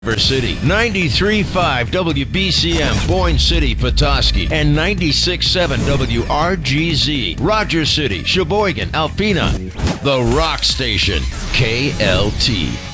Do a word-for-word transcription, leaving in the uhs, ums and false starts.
City, ninety-three point five W B C M, Boyne City, Petoskey, and ninety-six point seven W R G Z, Rogers City, Sheboygan, Alpena. The Rock Station, K L T.